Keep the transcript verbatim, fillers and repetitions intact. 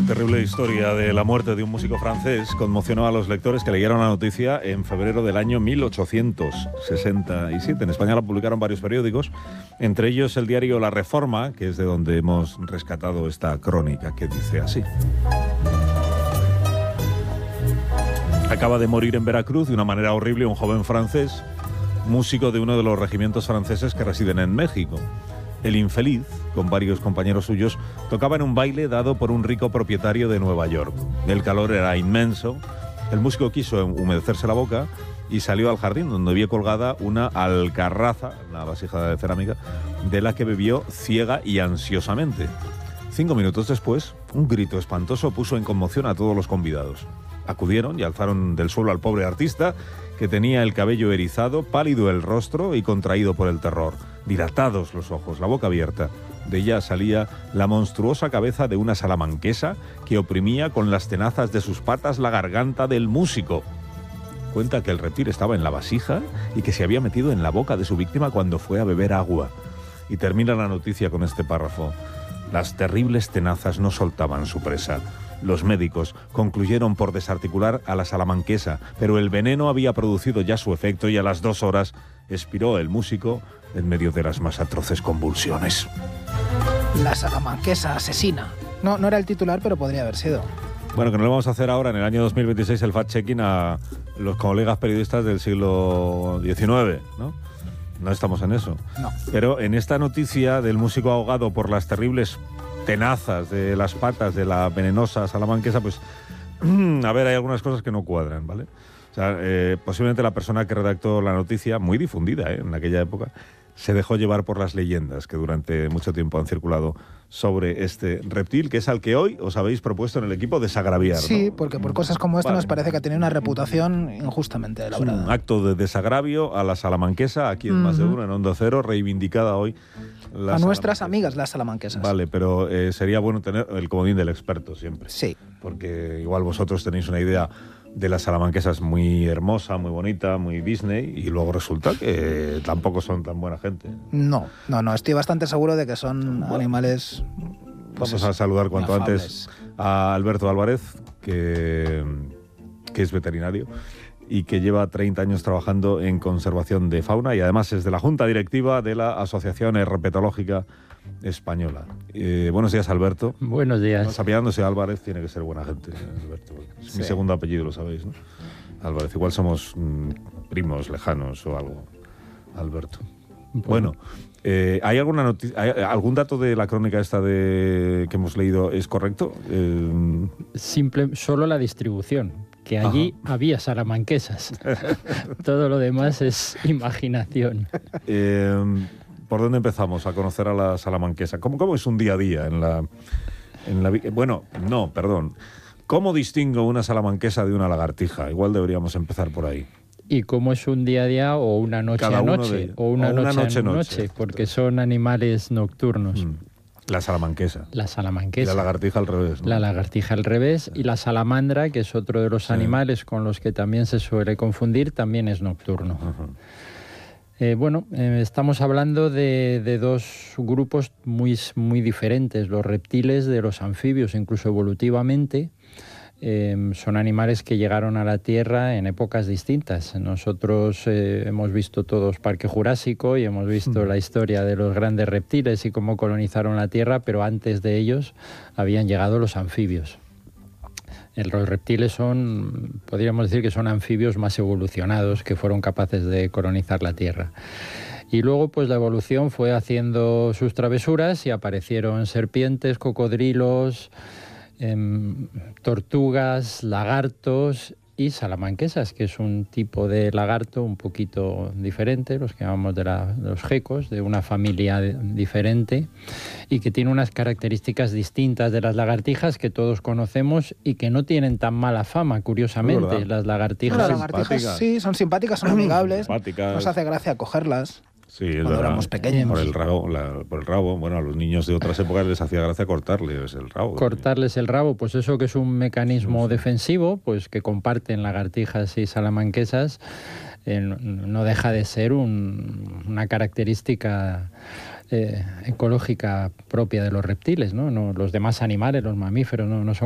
terrible historia de la muerte de un músico francés conmocionó a los lectores que leyeron la noticia en febrero del año mil ochocientos sesenta y siete. En España la publicaron varios periódicos, entre ellos el diario La Reforma, que es de donde hemos rescatado esta crónica, que dice así. Acaba de morir en Veracruz de una manera horrible un joven francés, músico de uno de los regimientos franceses que residen en México. El infeliz, con varios compañeros suyos, tocaba en un baile dado por un rico propietario de Nueva York. El calor era inmenso. El músico quiso humedecerse la boca y salió al jardín, donde vio colgada una alcarraza, una vasija de cerámica, de la que bebió ciega y ansiosamente. Cinco minutos después, un grito espantoso puso en conmoción a todos los convidados. Acudieron y alzaron del suelo al pobre artista, que tenía el cabello erizado, pálido el rostro y contraído por el terror. Dilatados los ojos, la boca abierta. De ella salía la monstruosa cabeza de una salamanquesa que oprimía con las tenazas de sus patas la garganta del músico. Cuenta que el reptil estaba en la vasija y que se había metido en la boca de su víctima cuando fue a beber agua. Y termina la noticia con este párrafo. Las terribles tenazas no soltaban su presa. Los médicos concluyeron por desarticular a la salamanquesa, pero el veneno había producido ya su efecto y a las dos horas expiró el músico en medio de las más atroces convulsiones. La salamanquesa asesina. No, no era el titular, pero podría haber sido. Bueno, que no le vamos a hacer ahora, en el año dos mil veintiséis, el fact-checking a los colegas periodistas del siglo diecinueve, ¿no? No estamos en eso. No. Pero en esta noticia del músico ahogado por las terribles tenazas de las patas de la venenosa salamanquesa, pues, a ver, hay algunas cosas que no cuadran, ¿vale? O sea, eh, posiblemente la persona que redactó la noticia, muy difundida ¿eh? en aquella época, se dejó llevar por las leyendas que durante mucho tiempo han circulado sobre este reptil, que es al que hoy os habéis propuesto en el equipo desagraviar, ¿no? Sí, porque por cosas como esta vale. nos parece que ha tenido una reputación injustamente elaborada. Un acto de desagravio a la salamanquesa, aquí en uh-huh. Más de Uno, en Onda Cero, reivindicada hoy. La a nuestras amigas, las salamanquesas. Vale, pero eh, sería bueno tener el comodín del experto siempre. Sí. Porque igual vosotros tenéis una idea de las salamanquesas muy hermosa, muy bonita, muy Disney, y luego resulta que tampoco son tan buena gente. No, no, no, estoy bastante seguro de que son bueno, animales... Pues vamos a saludar cuanto afables. antes a Alberto Álvarez, que, que es veterinario y que lleva treinta años trabajando en conservación de fauna y además es de la Junta Directiva de la Asociación Herpetológica Española. Eh, buenos días, Alberto. Buenos días. No, apellándose Álvarez tiene que ser buena gente, Alberto. Es sí. mi segundo apellido, lo sabéis, ¿no? Álvarez, igual somos mmm, primos lejanos o algo, Alberto. Bueno, eh, ¿hay alguna noticia, hay, algún dato de la crónica esta de que hemos leído es correcto? Eh... Simple, solo la distribución, que allí Ajá. había salamanquesas. Todo lo demás es imaginación. Eh, ¿Por dónde empezamos a conocer a la salamanquesa? ¿Cómo, cómo es un día a día en la, en la... Bueno, no, perdón. ¿Cómo distingo una salamanquesa de una lagartija? Igual deberíamos empezar por ahí. ¿Y cómo es un día a día o una noche Cada a noche? De, o una, o una noche, noche a noche, noche, porque son animales nocturnos. Mm. La salamanquesa. La salamanquesa. Y la lagartija al revés, ¿no? La lagartija al revés. Y la salamandra, que es otro de los sí. animales con los que también se suele confundir, también es nocturno. Uh-huh. Eh, bueno, eh, estamos hablando de, de dos grupos muy, muy diferentes, los reptiles de los anfibios, incluso evolutivamente. Eh, son animales que llegaron a la Tierra en épocas distintas. Nosotros eh, hemos visto todos Parque Jurásico y hemos visto la historia de los grandes reptiles y cómo colonizaron la Tierra, pero antes de ellos habían llegado los anfibios. Los reptiles son, podríamos decir que son anfibios más evolucionados que fueron capaces de colonizar la Tierra. Y luego pues la evolución fue haciendo sus travesuras y aparecieron serpientes, cocodrilos, eh, tortugas, lagartos y salamanquesas, que es un tipo de lagarto un poquito diferente, los que llamamos de, la, de los gecos, de una familia de, diferente, y que tiene unas características distintas de las lagartijas que todos conocemos y que no tienen tan mala fama, curiosamente. Las lagartijas... Las lagartijas sí, son simpáticas, son amigables, simpáticas. Nos hace gracia cogerlas. Sí, es cuando verdad. éramos pequeños. Por el rabo, la, por el rabo. Bueno, a los niños de otras épocas les hacía gracia cortarles el rabo. Cortarles el rabo, pues eso que es un mecanismo sí, sí. defensivo, pues que comparten lagartijas y salamanquesas, eh, no deja de ser un, una característica eh, ecológica propia de los reptiles, ¿no? No, los demás animales, los mamíferos, no, no son